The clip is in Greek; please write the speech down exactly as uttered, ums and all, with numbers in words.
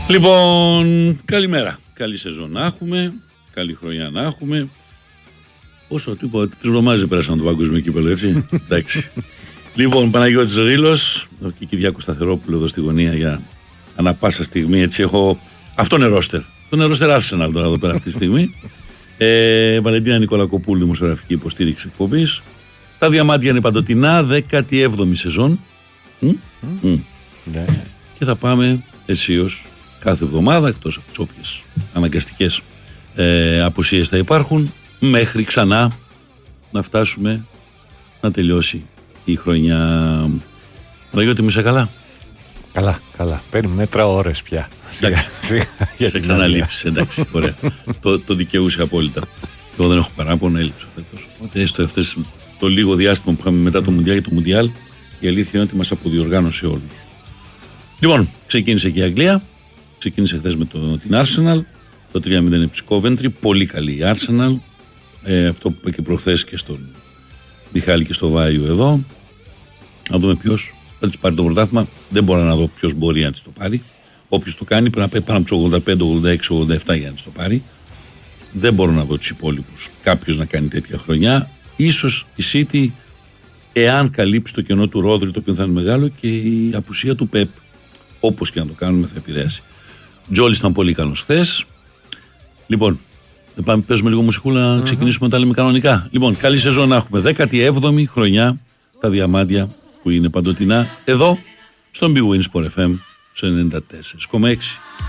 Λοιπόν, καλημέρα. Καλή σεζόν να έχουμε. Καλή χρονιά να έχουμε. Όσο τίποτα, τρεις εβδομάδες πέρασαν το παγκόσμιο κύπελλο, έτσι. Εντάξει. Λοιπόν, Παναγιώτης Ρήλος και Κυριάκο Σταθερόπουλο εδώ στη γωνία για ανά πάσα στιγμή. Έτσι έχω. Αυτό είναι ρόστερ. Αυτό είναι ρόστερ Arsenal τώρα εδώ πέρα αυτή τη στιγμή. Ε, Βαλεντίνα Νικολακοπούλου, δημοσιογραφική υποστήριξη εκπομπής. Τα διαμάντια είναι παντοτινά, δέκατη έβδομη σεζόν. Mm? Mm. Yeah. Και θα πάμε αισίως κάθε εβδομάδα, εκτός από τις όποιες αναγκαστικές ε, απουσίες θα υπάρχουν, μέχρι ξανά να φτάσουμε να τελειώσει η χρονιά. Παναγιώτη, μου είσαι καλά? Καλά, καλά. Παίρνει μέτρα ώρες πια. Εντάξει, σε ξαναλείψεις, εντάξει, ωραία. το, το δικαιούσε απόλυτα. Εγώ δεν έχω παράπονο, έλειψα φέτος. Οπότε έστω αυτές το λίγο διάστημα που είχαμε μετά το Μουντιάλ και το Μουντιάλ, η αλήθεια είναι ότι μας αποδιοργάνωσε όλους. Λοιπόν, ξεκίνησε και η Αγγλία. Ξεκίνησε χθες με το, την Arsenal. Το τρία μηδέν επί Coventry. Πολύ καλή η Arsenal. Ε, αυτό που είπε και προχθές και στον Μιχάλη και στο Βάιο εδώ. Να δούμε ποιος θα της πάρει το πρωτάθλημα. Δεν μπορώ να δω ποιος μπορεί να της το πάρει. Όποιος το κάνει πρέπει να πάει πάνω από τους ογδόντα πέντε, ογδόντα έξι, ογδόντα επτά για να της το πάρει. Δεν μπορώ να δω τους υπόλοιπους κάποιος να κάνει τέτοια χρονιά. Ίσως η City, εάν καλύψει το κενό του Ρόδρυ, το οποίο θα είναι μεγάλο, και η απουσία του Πεπ, όπως και να το κάνουμε, θα επηρέασει. Τζόλις ήταν πολύ καλός χθες. Λοιπόν, δεν πάμε, παίζουμε λίγο μουσικούλα να ξεκινήσουμε να τα λέμε κανονικά. Λοιπόν, καλή σεζόν να έχουμε. δέκατη έβδομη χρονιά τα διαμάντια που είναι παντοτινά εδώ στον Big Win Sport εφ εμ στο ενενήντα τέσσερα κόμμα έξι.